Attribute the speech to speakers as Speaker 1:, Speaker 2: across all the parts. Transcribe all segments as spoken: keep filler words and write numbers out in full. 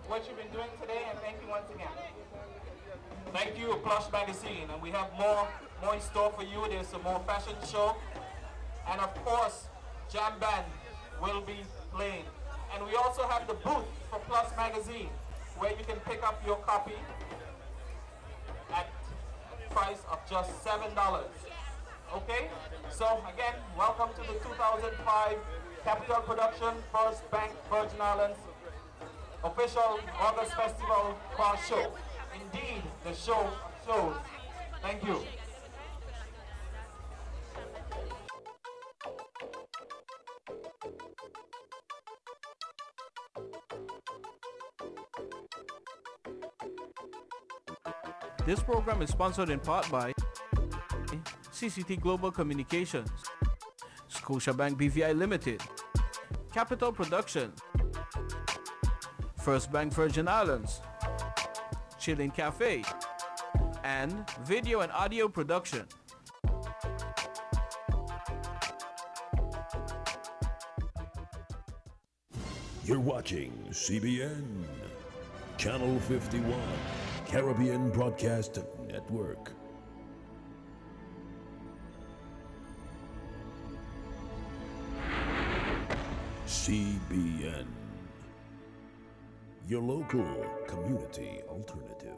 Speaker 1: what you've been doing today, and thank you once again. Thank you, Plush Magazine, and we have more, more in store for you. There's some more fashion show, and of course, Jam Band will be playing. And we also have the booth for Plus Magazine, where you can pick up your copy at the price of just seven dollars. Okay? So again, welcome to the two thousand five Capital Production First Bank Virgin Islands official August Festival car show. Indeed, the show shows. Thank you.
Speaker 2: This program is sponsored in part by C C T Global Communications, Scotiabank B V I Limited, Capital Production, First Bank Virgin Islands, Chillin' Cafe, and Video and Audio Production.
Speaker 3: You're watching C B N, Channel fifty-one, Caribbean Broadcast Network. C B N, your local community alternative.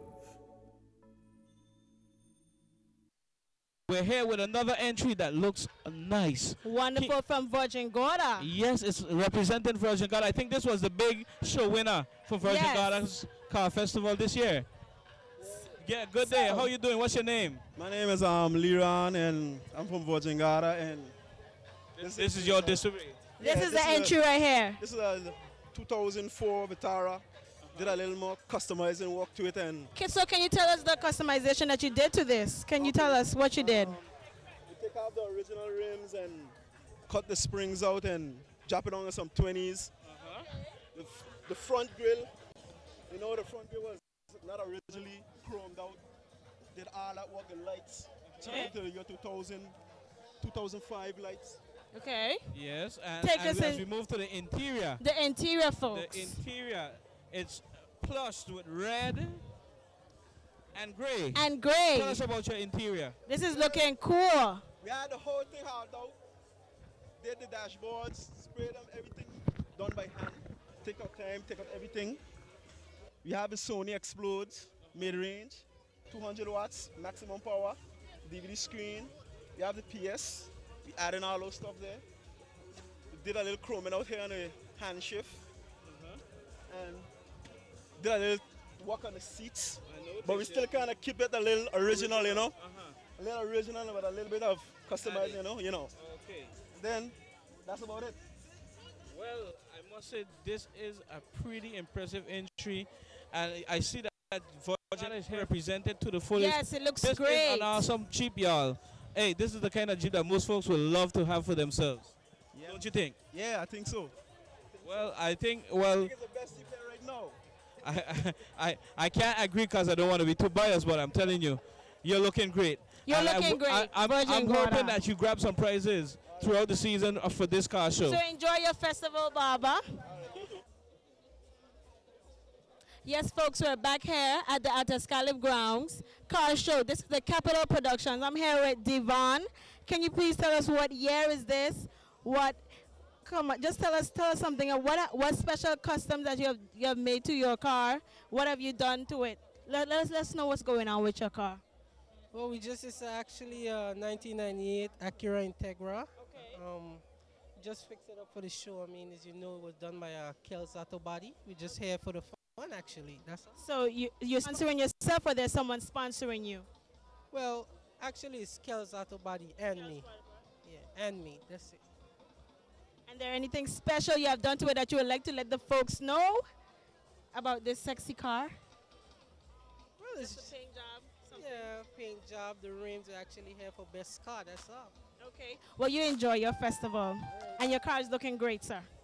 Speaker 2: We're here with another entry that looks nice.
Speaker 4: Wonderful from Virgin Gorda.
Speaker 2: Yes, it's representing Virgin Gorda. I think this was the big show winner for Virgin
Speaker 4: Yes.
Speaker 2: Gorda's Car Festival this year. Yeah, good day. How you doing? What's your name?
Speaker 5: My name is um Liran, and I'm from Virgin Gorda, and
Speaker 2: This, this is your distributor.
Speaker 4: This
Speaker 5: Yeah,
Speaker 4: is
Speaker 5: this
Speaker 4: the
Speaker 5: is
Speaker 4: entry
Speaker 5: a-
Speaker 4: right here.
Speaker 5: this is a two thousand four Vitara. Did a little more customizing work to it, and
Speaker 4: Okay, so can you tell us the customization that you did to this? Can you tell us what you did?
Speaker 5: we take off the original rims and cut the springs out and drop it on some twenties. The, f- the front grill, you know, the front grill was not originally chromed out. Did all that work, the lights, changed to the year two thousand, two thousand five lights.
Speaker 4: Okay.
Speaker 2: Yes, and,
Speaker 4: Take
Speaker 2: and
Speaker 4: us
Speaker 2: as
Speaker 4: in-
Speaker 2: we move to the interior,
Speaker 4: The interior,
Speaker 2: the
Speaker 4: folks.
Speaker 2: interior, it's plushed with red and gray.
Speaker 4: And gray.
Speaker 2: Tell us about your interior.
Speaker 4: This is looking cool.
Speaker 5: We had the whole thing hard out. Did the dashboards, sprayed them, everything done by hand. Take out time, take out everything. We have the Sony Explodes, mid-range, two hundred watts, maximum power, D V D screen. We have the P S. We adding all those stuff there. We did a little chroming out here on the hand shift. And did a little work on the seats. But we still kind of keep it a little original, you know. A little original with a little bit of customizing, you know, you know.
Speaker 2: Okay.
Speaker 5: Then that's about it.
Speaker 2: Well, I must say this is a pretty impressive entry, and I see that, that Virgin is here represented to the fullest.
Speaker 4: Yes, it looks
Speaker 2: This
Speaker 4: great.
Speaker 2: is an awesome Jeep, y'all. Hey, this is the kind of Jeep that most folks would love to have for themselves.
Speaker 5: Yeah.
Speaker 2: Don't you think?
Speaker 5: Yeah, I think so.
Speaker 2: Well, I think,
Speaker 5: I
Speaker 2: well,
Speaker 5: think it's the best Jeep there right now.
Speaker 2: I, I, I can't agree because I don't want to be too biased, but I'm telling you, you're looking great.
Speaker 4: You're
Speaker 2: And I
Speaker 4: looking
Speaker 2: w-
Speaker 4: great,
Speaker 2: I, am
Speaker 4: Virgin
Speaker 2: I'm
Speaker 4: Gorda.
Speaker 2: hoping that you grab some prizes throughout the season of- for this car show.
Speaker 4: So enjoy your festival, Baba. Yes, folks, we're back here at the Atascalip Grounds car show. This is the Capital Productions. I'm here with Devon. Can you please tell us what year is this? What? Come on, just tell us, tell us something. Uh, What, what special customs that you have, you have made to your car? What have you done to it? Let, let us let us know what's going on with your car.
Speaker 6: Well, we just, it's actually a nineteen ninety-eight Acura Integra.
Speaker 4: Okay.
Speaker 6: Um, just fixed it up for the show. I mean, as you know, it was done by uh, Kel's Auto Body. We're just here for the fun, actually. That's all.
Speaker 4: So you you're sponsoring yourself, or there's someone sponsoring you?
Speaker 6: Well, actually, it's Kel's Auto Body and me. Yeah, and me. That's it.
Speaker 4: And there anything special you have done to it that you would like to let the folks know about this sexy car?
Speaker 6: Well, it's
Speaker 4: Just a paint job. Something.
Speaker 6: yeah, paint job. The rims are actually here for best car. That's all.
Speaker 4: Okay. Well, you enjoy your festival, and your car is looking great, sir.